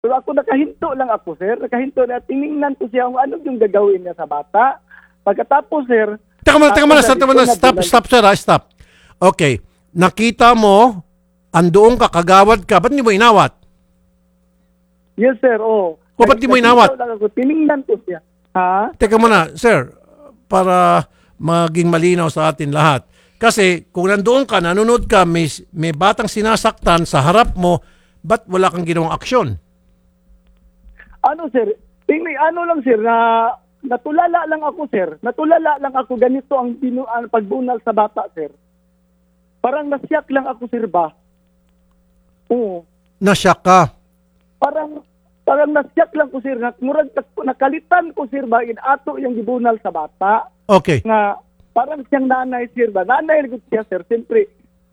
Pero ako nakahinto lang ako, sir. Nakahinto na tiningnan ko siya kung ano yung gagawin niya sa bata. Pagkatapos, sir... Teka muna, stop, sir, stop. Okay, nakita mo, andoon ka, kagawad ka, ba't hindi mo inawat? Yes, sir, O ba't di mo inawat? Tiningnan ko siya. Ha? Teka muna, sir, para maging malinaw sa atin lahat. Kasi kung nandoon ka, nanonood ka, may batang sinasaktan sa harap mo, ba't wala kang ginawang aksyon? Ano, sir? Ano lang, sir, natulala lang ako, sir. Natulala lang ako. Ganito ang pagbunal sa bata, sir. Parang nasyak lang ako, sir, ba? Oo. Nasyak ka? Parang nasyak lang ko, sir. Nakalitan ko, sir, ba? Inato yung gibunal sa bata. Okay. Nga, parang siyang nanay, sir, ba? Nanay lang siya, sir. Siyempre,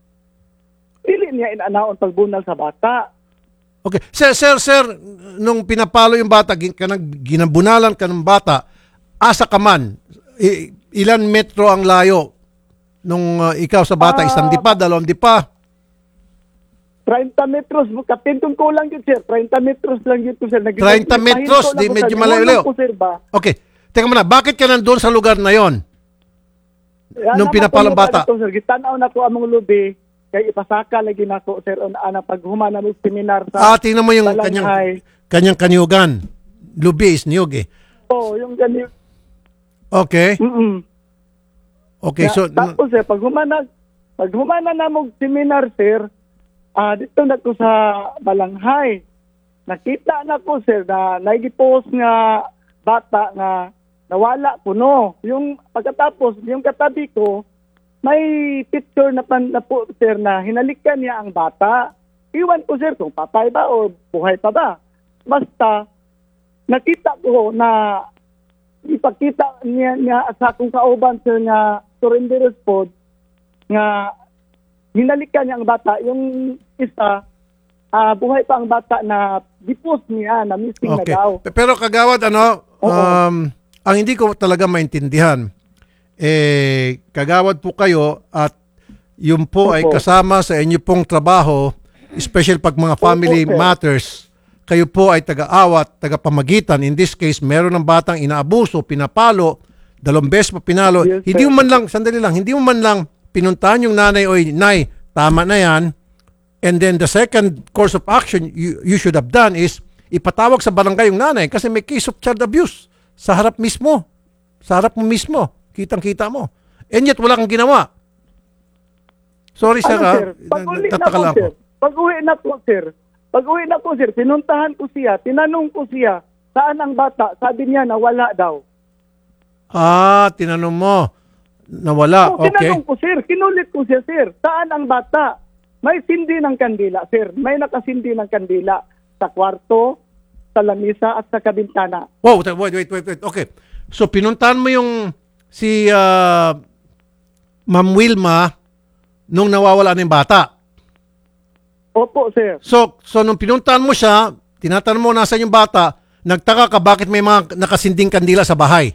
pili niya inanaon pagbunal sa bata. Okay. Sir, nung pinapalo yung bata, ginabunalan ka ng bata, asa ka man, ilan metro ang layo nung ikaw sa bata? Isang dipa, dalawang dipa? 30 metros. Kapintong ko lang yun, sir. 30 metros lang yun, sir. 30 metros? Di medyo malayo-layo. Okay. Teka muna, bakit ka nandun sa lugar na yon? Nung pinapalo ang bata? Sir, gitanaw na ko among lubi. Kaya ipasaka lagi na ko, sir, na paghumana ng seminar sa tingnan mo yung kanyang kanyugan. Lubi is niyog eh. Oo, yung kanyug. Okay. Okay, so... Tapos, sir, paghumana na mong seminar, sir, dito na ko sa Balanghay. Nakita na ko, sir, na naigipost nga bata nga nawala puno. Yung pagkatapos, yung katabi ko, may picture na po, sir, na hinalikan niya ang bata. Iwan ko, sir, kung patay ba o buhay pa ba. Basta, nakita ko na ipakita niya sa akong kauban, sir, nga surrender response, nga hinalikan niya ang bata. Yung isa, buhay pa ang bata na dipos niya, na missing na daw. Pero kagawad, ang hindi ko talaga maintindihan, kagawad po kayo at yun po ay kasama sa inyo pong trabaho, especially pag mga family matters, kayo po ay taga-awat, taga-pamagitan. In this case, meron ng batang inaabuso, pinapalo, 2 beses pa pinalo. Yes, hindi mo man lang, sandali lang, hindi mo man lang pinuntahan yung nanay, oy, nay, tama na yan. And then the second course of action you should have done is ipatawag sa barangay yung nanay kasi may case of child abuse sa harap mismo. Sa harap mo mismo. Kitang-kita mo. And yet, wala kang ginawa. Sorry, sir. Tataka lang ako. Pag-uwi na po, sir. Pinuntahan ko siya. Tinanong ko siya, saan ang bata? Sabi niya, nawala daw. Tinanong mo. Nawala. Okay. Tinanong ko, sir. Kinulit ko siya, sir. Saan ang bata? May sindi ng kandila, sir. May nakasindi ng kandila sa kwarto, sa lamisa, at sa kabintana. Wow, wait. Okay. So, pinuntahan mo yung si Ma'am Wilma nung nawawala na yung bata. Opo, sir. So nung pinuntahan mo siya, tinatanong mo nasaan yung bata, nagtaka ka bakit may mga nakasinding kandila sa bahay?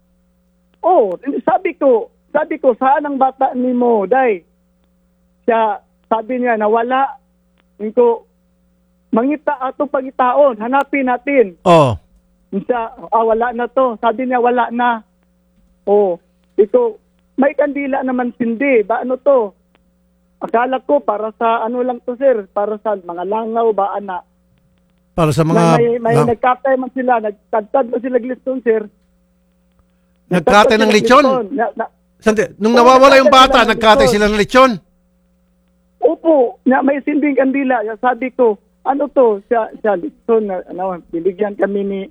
Sabi ko, saan ang bata ni mo, day? Sabi niya, nawala. Ko, mangita ato pagitaon, hanapin natin. Siya, wala na to. Sabi niya, wala na. Ito, may kandila naman sindi. Ba ano to? Akala ko para sa ano lang to, sir. Para sa mga langaw ba, ana. Para sa mga... May nagkatay man sila. Nagtagtad man sila glistone, sir. Nagkatay ng lechon? Nung nawawala yung bata, nagkatay sila ng lechon? Opo. May sinding kandila. Sabi ko, ano to? Siya lechon. Binigyan kami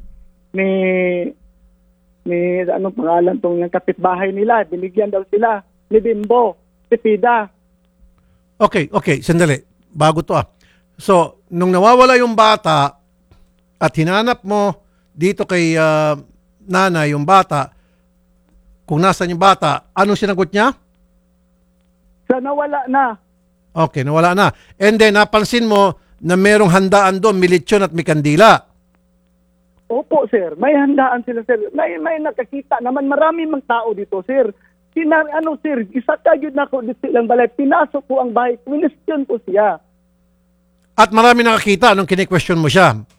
ni anong pangalan tong kapitbahay nila. Binigyan daw sila ni Bimbo, si Pida. Okay. Sandali. Bago to So, nung nawawala yung bata at hinanap mo dito kay nanay yung bata, kung nasan yung bata, anong sinagot niya? Nawala na. Okay, nawala na. And then, napansin mo na merong handaan doon, may lechon at may kandila. Opo, sir. May handaan sila, sir. May nakakita naman. Marami mang tao dito, sir. Sir, isa kagid na ko dito lang balay. Pinasok ko ang bahay. Question ko siya. At marami nakakita nung kine-question mo siya.